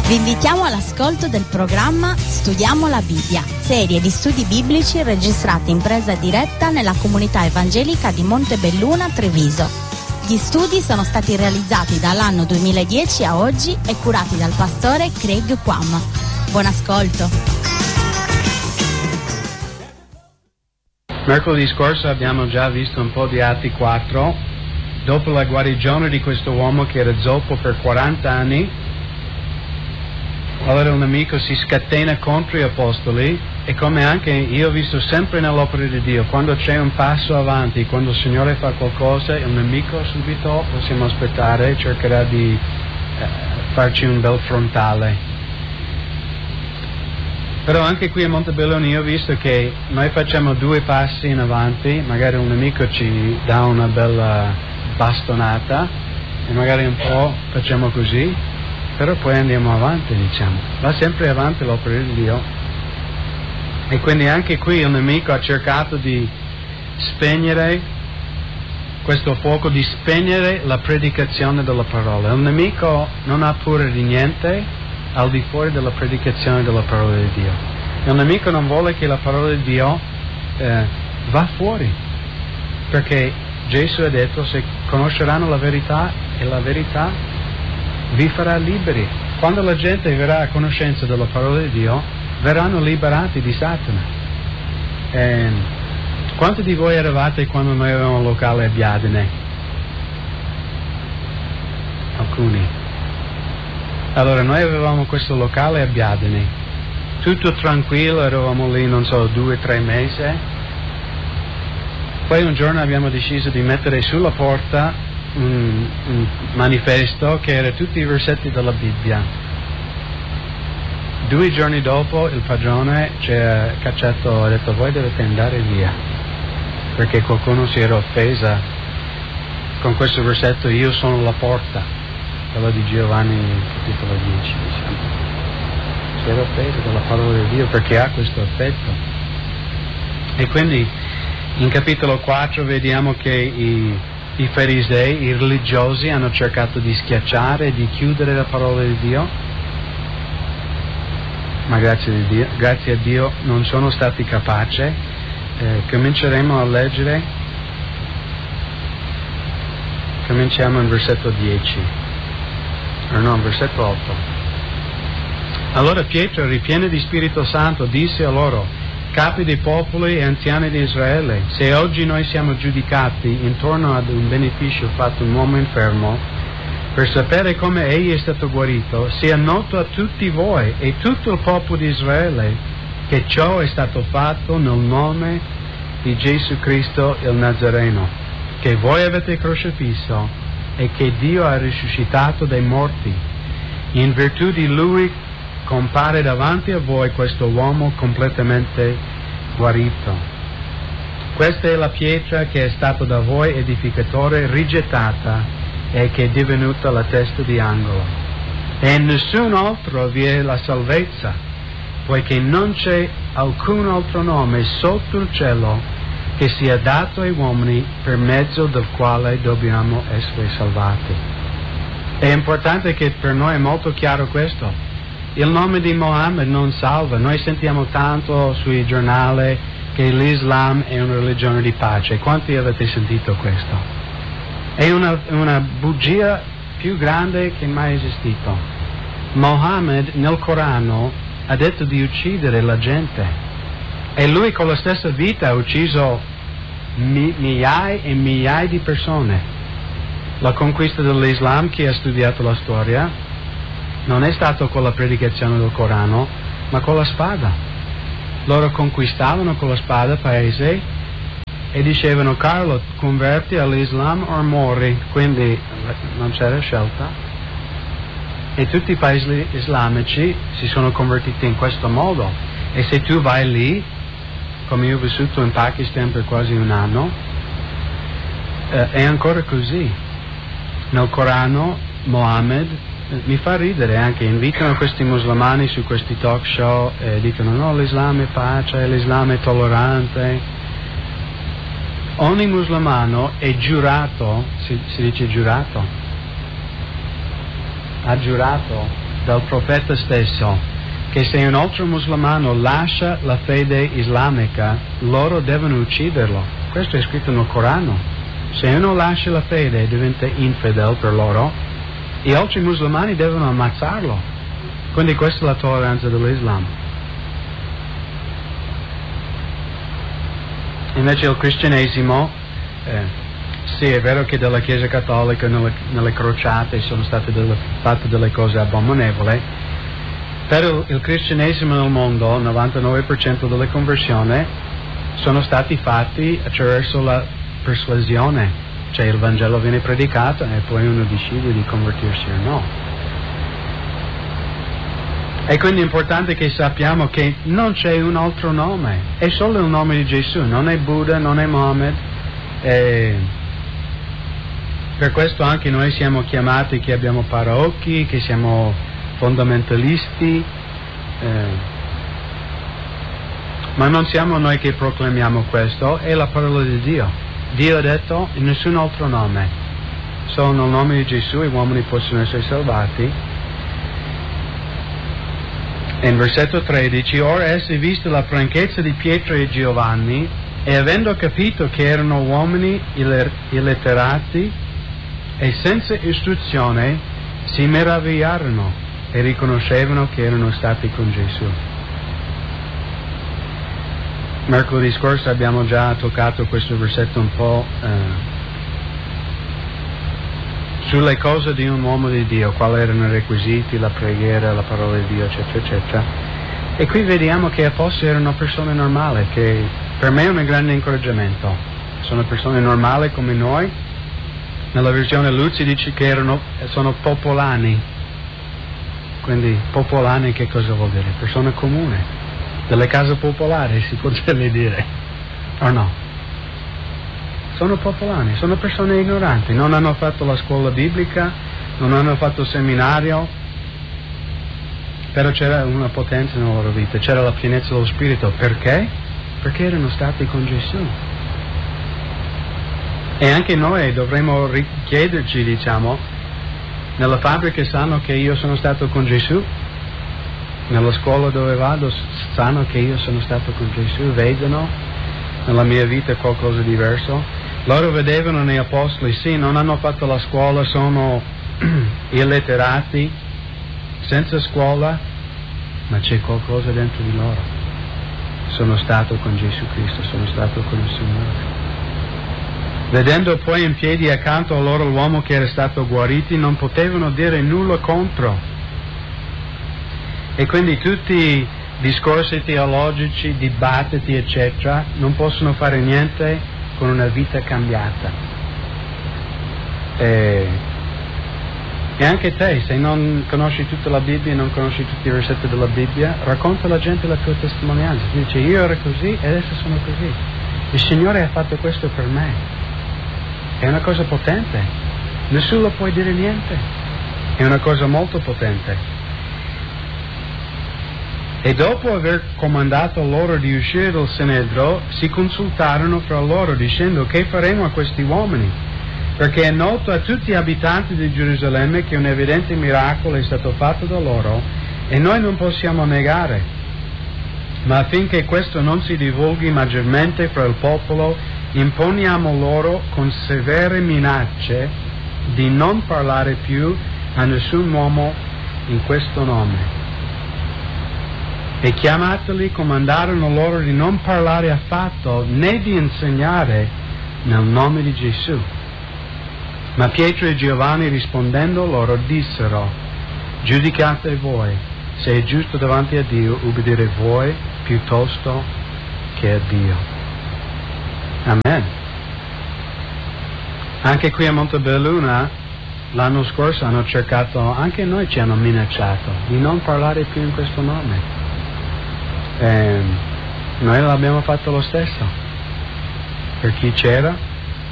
Vi invitiamo all'ascolto del programma Studiamo la Bibbia, serie di studi biblici registrati in presa diretta nella comunità evangelica di Montebelluna, Treviso. Gli studi sono stati realizzati dall'anno 2010 a oggi e curati dal pastore Craig Quam. Buon ascolto. Mercoledì scorso abbiamo già visto un po' di Atti 4. Dopo la guarigione di questo uomo che era zoppo per 40 anni, allora il nemico si scatena contro gli apostoli, e come anche io ho visto sempre nell'opera di Dio, quando c'è un passo avanti, quando il Signore fa qualcosa, il nemico subito, possiamo aspettare, cercherà di farci un bel frontale. Però anche qui a Montebelluna io ho visto che noi facciamo 2 passi in avanti, magari un nemico ci dà una bella bastonata e magari un po' facciamo così, però poi andiamo avanti, diciamo. Va sempre avanti l'opera di Dio. E quindi anche qui il nemico ha cercato di spegnere questo fuoco, di spegnere la predicazione della parola. Il nemico non ha paura di niente al di fuori della predicazione della parola di Dio. Il nemico non vuole che la parola di Dio va fuori, perché Gesù ha detto: se conosceranno la verità, e la verità vi farà liberi. Quando la gente verrà a conoscenza della parola di Dio, verranno liberati di Satana. Quanti di voi eravate quando noi avevamo un locale a Biadene? Alcuni. Allora, noi avevamo questo locale a Biadene, tutto tranquillo, eravamo lì, non so, 2-3 mesi. Poi un giorno abbiamo deciso di mettere sulla porta un manifesto che era tutti i versetti della Bibbia. 2 giorni dopo il padrone ci ha cacciato, ha detto: voi dovete andare via, perché qualcuno si era offesa con questo versetto: io sono la porta, quello di Giovanni capitolo 10, diciamo. Si era offesa dalla parola di Dio perché ha questo effetto. E quindi in capitolo 4 vediamo che i farisei, i religiosi, hanno cercato di schiacciare, di chiudere la parola di Dio, ma grazie a Dio non sono stati capaci. Cominceremo a leggere, cominciamo in versetto 10, no, versetto 8. Allora Pietro, ripieno di Spirito Santo, disse a loro: capi dei popoli e anziani di Israele, se oggi noi siamo giudicati intorno ad un beneficio fatto a un uomo infermo, per sapere come egli è stato guarito, sia noto a tutti voi e tutto il popolo di Israele che ciò è stato fatto nel nome di Gesù Cristo il Nazareno, che voi avete crocifisso e che Dio ha risuscitato dai morti. In virtù di lui compare davanti a voi questo uomo completamente guarito. Questa è la pietra che è stata da voi edificatore rigettata e che è divenuta la testa di angolo. E in nessun altro vi è la salvezza, poiché non c'è alcun altro nome sotto il cielo che sia dato ai uomini per mezzo del quale dobbiamo essere salvati. È importante che per noi è molto chiaro questo. Il nome di Mohammed non salva. Noi sentiamo tanto sui giornali che l'Islam è una religione di pace. Quanti avete sentito questo? È una bugia più grande che mai esistito. Mohammed nel Corano ha detto di uccidere la gente, e lui con la stessa vita ha ucciso migliaia e migliaia di persone. La conquista dell'Islam, chi ha studiato la storia, non è stato con la predicazione del Corano, ma con la spada. Loro conquistavano con la spada paesi e dicevano: Carlo, converti all'Islam o muori. Quindi non c'era scelta. E tutti i paesi islamici si sono convertiti in questo modo. E se tu vai lì, come io ho vissuto in Pakistan per quasi un anno, è ancora così. Nel Corano Mohammed, mi fa ridere anche, invitano questi musulmani su questi talk show e dicono: no, l'Islam è pace, l'Islam è tollerante. Ogni musulmano è giurato, si dice giurato, ha giurato dal profeta stesso che se un altro musulmano lascia la fede islamica, loro devono ucciderlo. Questo è scritto nel Corano. Se uno lascia la fede e diventa infedele per loro, gli altri musulmani devono ammazzarlo. Quindi questa è la tolleranza dell'Islam. Invece il cristianesimo, sì, è vero che dalla Chiesa Cattolica nelle crociate sono state fatte delle cose abominevoli, però il cristianesimo nel mondo, il 99% delle conversioni sono stati fatti attraverso la persuasione, cioè il Vangelo viene predicato e poi uno decide di convertirsi o no. E quindi è importante che sappiamo che non c'è un altro nome, è solo il nome di Gesù, non è Buddha, non è Mohammed. Per questo anche noi siamo chiamati che abbiamo paraocchi, che siamo fondamentalisti, ma non siamo noi che proclamiamo questo, è la parola di Dio. Dio ha detto in nessun altro nome, solo nel nome di Gesù gli uomini possono essere salvati. In versetto 13, ora essi, vista la franchezza di Pietro e Giovanni, e avendo capito che erano uomini illetterati e senza istruzione, si meravigliarono e riconoscevano che erano stati con Gesù. Mercoledì scorso abbiamo già toccato questo versetto un po' sulle cose di un uomo di Dio, quali erano i requisiti, la preghiera, la parola di Dio, eccetera, eccetera. E qui vediamo che apostoli erano persone normali, che per me è un grande incoraggiamento. Sono persone normali come noi. Nella versione Luzzi dice che sono popolani. Quindi popolani che cosa vuol dire? Persone comuni, delle case popolari si potrebbe dire, o no? Sono popolani, sono persone ignoranti, non hanno fatto la scuola biblica, non hanno fatto il seminario, però c'era una potenza nella loro vita, c'era la pienezza dello Spirito. Perché? Perché erano stati con Gesù. E anche noi dovremmo chiederci, diciamo, nella fabbrica sanno che io sono stato con Gesù, nella scuola dove vado sanno che io sono stato con Gesù, vedono nella mia vita qualcosa di diverso. Loro vedevano nei apostoli, sì, non hanno fatto la scuola, sono illetterati, senza scuola, ma c'è qualcosa dentro di loro. Sono stato con Gesù Cristo, sono stato con il Signore. Vedendo poi in piedi accanto a loro l'uomo che era stato guarito, non potevano dire nulla contro. E quindi tutti i discorsi teologici, dibattiti, eccetera, non possono fare niente con una vita cambiata. E anche te, se non conosci tutta la Bibbia, non conosci tutti i versetti della Bibbia, racconta alla gente la tua testimonianza. Dice, io ero così e adesso sono così. Il Signore ha fatto questo per me. È una cosa potente. Nessuno può dire niente. È una cosa molto potente. E dopo aver comandato loro di uscire dal Sinedrio, si consultarono fra loro dicendo, che faremo a questi uomini? Perché è noto a tutti gli abitanti di Gerusalemme che un evidente miracolo è stato fatto da loro e noi non possiamo negare. Ma affinché questo non si divulghi maggiormente fra il popolo, imponiamo loro con severe minacce di non parlare più a nessun uomo in questo nome. E chiamateli comandarono loro di non parlare affatto né di insegnare nel nome di Gesù. Ma Pietro e Giovanni rispondendo loro dissero, giudicate voi se è giusto davanti a Dio ubbidire voi piuttosto che a Dio. Amen. Anche qui a Montebelluna l'anno scorso hanno cercato, anche noi ci hanno minacciato di non parlare più in questo nome. Noi l'abbiamo fatto lo stesso. Per chi c'era